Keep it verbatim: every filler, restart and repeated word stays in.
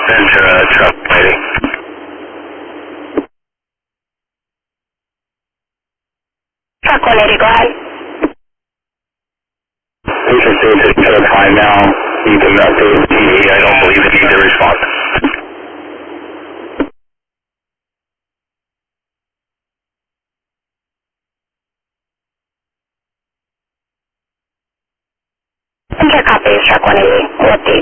Ventura, truck waiting. Truck one eighty, go ahead. Patient stays at code five now. You can update T D. I don't believe it needs a response. Enter copies, truck one eighty. With the